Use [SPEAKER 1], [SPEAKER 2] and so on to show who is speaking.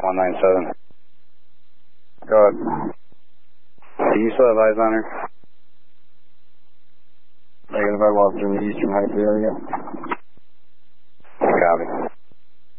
[SPEAKER 1] 197. Go ahead. Do you still have eyes on her? Negative, I lost her in the eastern Heights area. Copy.